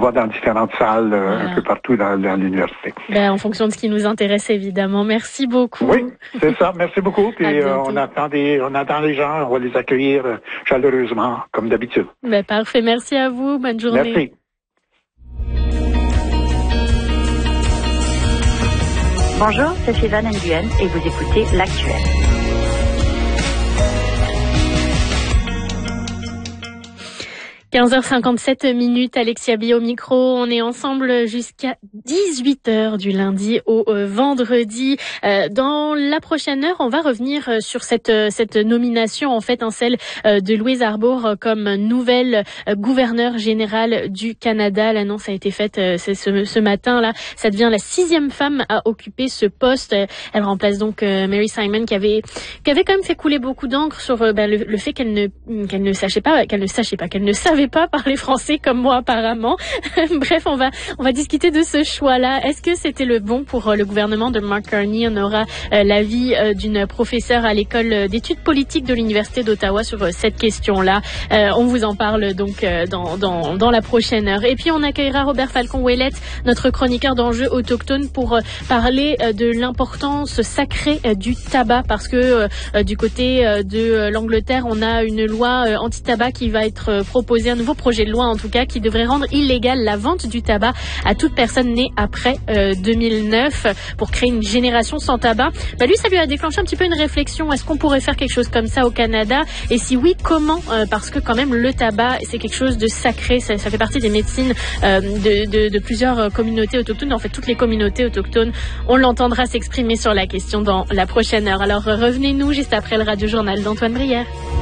va dans différentes salles un peu partout dans l'université. En fonction de ce qui nous intéresse, évidemment. Merci beaucoup. Oui, c'est ça. Merci beaucoup. Puis on attend les gens, on va les accueillir chaleureusement, comme d'habitude. Parfait. Merci à vous. Bonne journée. Merci. Bonjour, c'est Sylvain Nguyen et vous écoutez L'Actuel. – 15h57, Alexia Bi au micro. On est ensemble jusqu'à 18h du lundi au vendredi. Dans la prochaine heure, on va revenir sur cette nomination, en fait, celle de Louise Arbour comme nouvelle gouverneure générale du Canada. L'annonce a été faite ce matin-là. Ça devient la 6e femme à occuper ce poste. Elle remplace donc Mary Simon qui avait quand même fait couler beaucoup d'encre sur le fait qu'elle ne savait pas parler français comme moi apparemment. Bref, on va discuter de ce choix-là. Est-ce que c'était le bon pour le gouvernement de Mark Carney? On aura l'avis d'une professeure à l'école d'études politiques de l'Université d'Ottawa sur cette question-là. On vous en parle donc dans la prochaine heure. Et puis on accueillera Robert Falcon-Ouellette, notre chroniqueur d'enjeux autochtones, pour parler de l'importance sacrée du tabac, parce que du côté de l'Angleterre, on a une loi anti-tabac qui va être proposée, un nouveau projet de loi en tout cas, qui devrait rendre illégale la vente du tabac à toute personne née après 2009 pour créer une génération sans tabac. Lui, ça lui a déclenché un petit peu une réflexion. Est-ce qu'on pourrait faire quelque chose comme ça au Canada? Et si oui, comment? Parce que quand même, le tabac, c'est quelque chose de sacré. Ça fait partie des médecines de plusieurs communautés autochtones. En fait, toutes les communautés autochtones. On l'entendra s'exprimer sur la question dans la prochaine heure. Alors, revenez-nous juste après le Radio-Journal d'Antoine Brière.